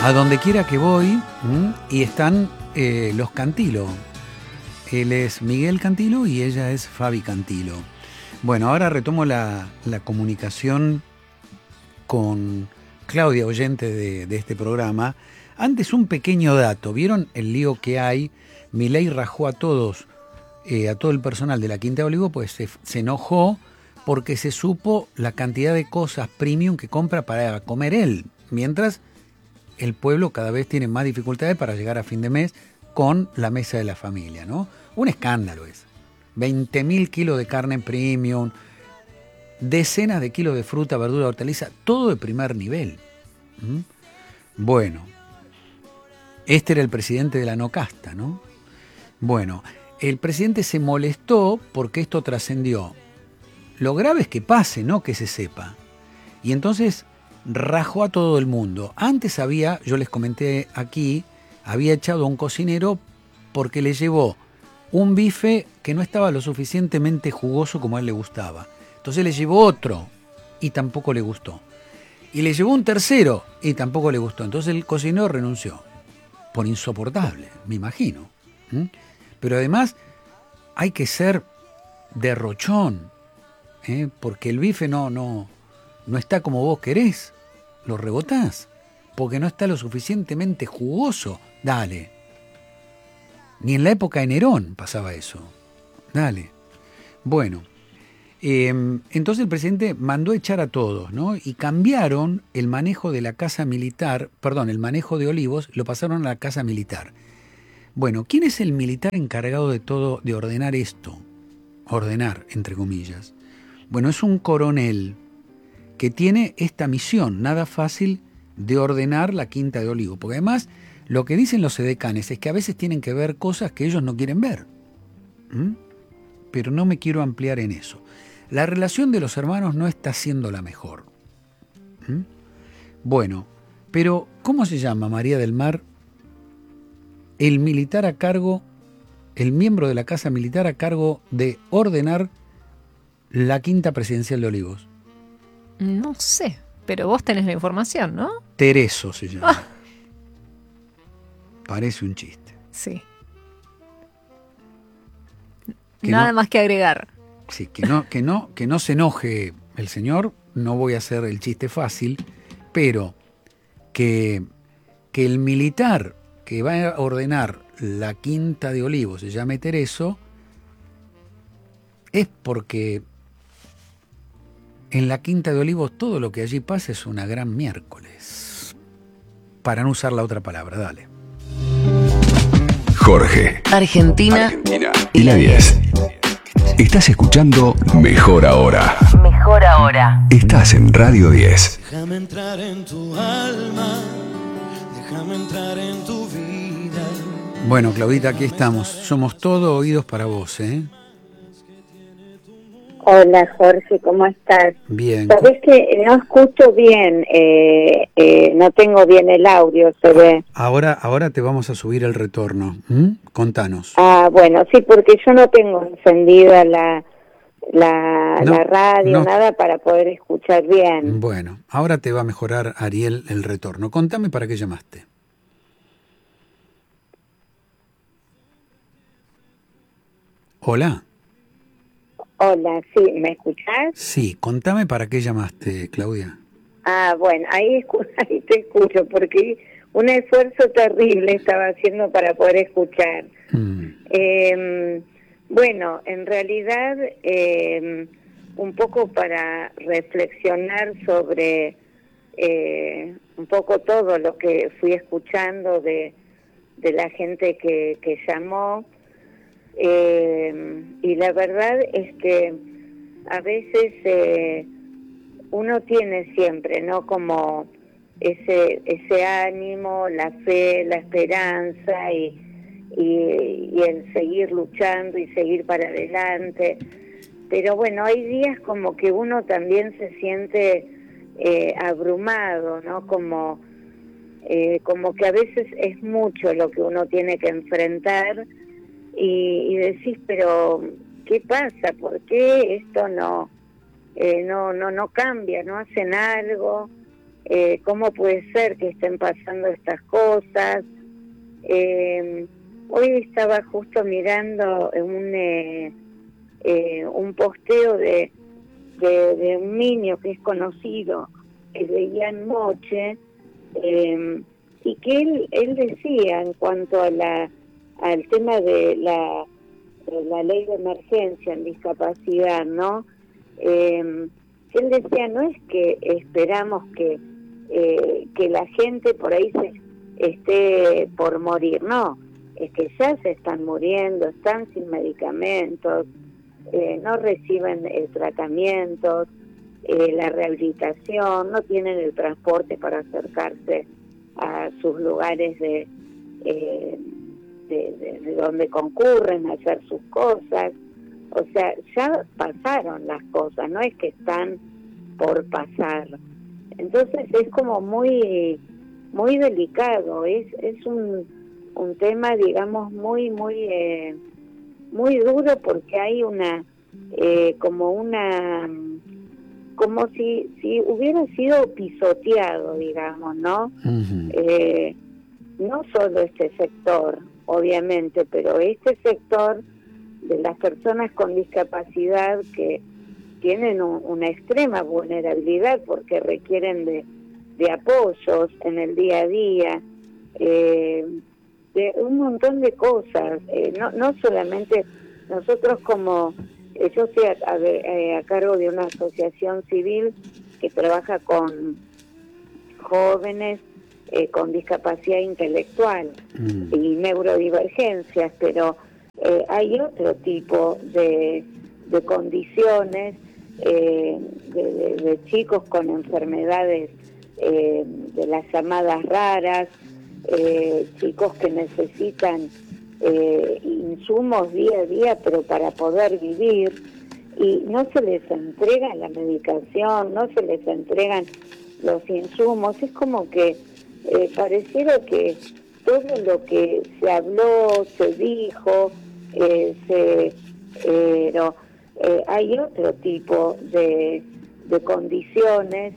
A donde quiera que voy, y están los Cantilo. Él es Miguel Cantilo y ella es Fabi Cantilo. Bueno, ahora retomo la comunicación con Claudia, oyente de este programa. Antes, un pequeño dato. ¿Vieron el lío que hay? Milei rajó a todos, a todo el personal de la Quinta de Olivos, pues se enojó porque se supo la cantidad de cosas premium que compra para comer él, mientras el pueblo cada vez tiene más dificultades para llegar a fin de mes con la mesa de la familia, ¿no? Un escándalo es. 20.000 kilos de carne premium, decenas de kilos de fruta, verdura, hortaliza, todo de primer nivel. Bueno, este era el presidente de la no casta, ¿no? Bueno, el presidente se molestó porque esto trascendió. Lo grave es que pase, no que se sepa. Y entonces rajó a todo el mundo. Antes había, yo les comenté aquí, había echado a un cocinero porque le llevó un bife que no estaba lo suficientemente jugoso como a él le gustaba. Entonces le llevó otro y tampoco le gustó. Y le llevó un tercero y tampoco le gustó. Entonces el cocinero renunció. Por insoportable, me imagino. Pero además hay que ser derrochón, porque el bife no está como vos querés. Lo rebotás porque no está lo suficientemente jugoso. Dale. Ni en la época de Nerón pasaba eso. Dale. Bueno, entonces el presidente mandó echar a todos, ¿no? Y cambiaron el manejo de la casa militar, el manejo de Olivos, lo pasaron a la casa militar. Bueno, ¿quién es el militar encargado de todo, de ordenar esto? Ordenar, entre comillas. Bueno, es un coronel que tiene esta misión, nada fácil, de ordenar la Quinta de Olivos. Porque además, lo que dicen los edecanes es que a veces tienen que ver cosas que ellos no quieren ver. Pero no me quiero ampliar en eso. La relación de los hermanos no está siendo la mejor. Bueno, pero ¿cómo se llama, María del Mar, el militar a cargo, el miembro de la Casa Militar a cargo de ordenar la Quinta Presidencial de Olivos? No sé, pero vos tenés la información, ¿no? Tereso se llama. Parece un chiste. Sí. Nada más que agregar. Sí, que no se enoje el señor, no voy a hacer el chiste fácil, pero que el militar que va a ordenar la Quinta de Olivos se llame Tereso, es porque en la Quinta de Olivos todo lo que allí pasa es una gran miércoles. Para no usar la otra palabra, dale. Jorge, Argentina y la 10. Estás escuchando Mejor Ahora. Mejor Ahora. Estás en Radio 10. Déjame entrar en tu alma, déjame entrar en tu vida. Bueno, Claudita, aquí estamos. Somos todo oídos para vos, ¿eh? Hola, Jorge, ¿cómo estás? Bien. Sabés que no escucho bien, no tengo bien el audio, se ve. Ahora te vamos a subir el retorno. Contanos. Ah, bueno, sí, porque yo no tengo encendida la radio, nada para poder escuchar bien. Bueno, ahora te va a mejorar, Ariel, el retorno. Contame para qué llamaste. Hola. Hola, sí, ¿me escuchás? Sí, contame para qué llamaste, Claudia. Ah, bueno, ahí te escucho, porque un esfuerzo terrible estaba haciendo para poder escuchar. Bueno, en realidad, un poco para reflexionar sobre un poco todo lo que fui escuchando de la gente que llamó. Y la verdad es que a veces uno tiene siempre, ¿no? Como ese ánimo, la fe, la esperanza y el seguir luchando y seguir para adelante. Pero bueno, hay días como que uno también se siente abrumado, ¿no? Como que a veces es mucho lo que uno tiene que enfrentar. Y decís, pero ¿qué pasa? ¿Por qué esto no cambia? ¿No hacen algo? ¿cómo puede ser que estén pasando estas cosas? Hoy estaba justo mirando un posteo de un niño que es conocido, de Ian Moche, y que él decía en cuanto a al tema de la ley de emergencia en discapacidad, ¿no? Él decía, no es que esperamos que la gente por ahí se esté por morir, no, es que ya se están muriendo, están sin medicamentos, no reciben tratamientos, la rehabilitación, no tienen el transporte para acercarse a sus lugares de donde concurren a hacer sus cosas. O sea, ya pasaron las cosas, no es que están por pasar. Entonces es como muy delicado, es un tema, digamos, muy duro, porque hay como si hubiera sido pisoteado, digamos, ¿no? Ujú. No solo este sector, obviamente, pero este sector de las personas con discapacidad que tienen una extrema vulnerabilidad porque requieren de apoyos en el día a día, de un montón de cosas, no solamente nosotros como... yo estoy a cargo de una asociación civil que trabaja con jóvenes con discapacidad intelectual y neurodivergencias, pero hay otro tipo de condiciones, de chicos con enfermedades de las llamadas raras, chicos que necesitan insumos día a día, pero para poder vivir, y no se les entrega la medicación, no se les entregan los insumos. Es como que pareciera que todo lo que se habló, se dijo, pero hay otro tipo de condiciones,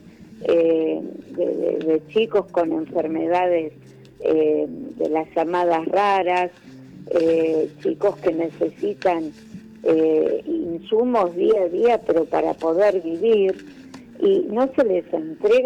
de chicos con enfermedades de las llamadas raras, chicos que necesitan insumos día a día, pero para poder vivir, y no se les entrega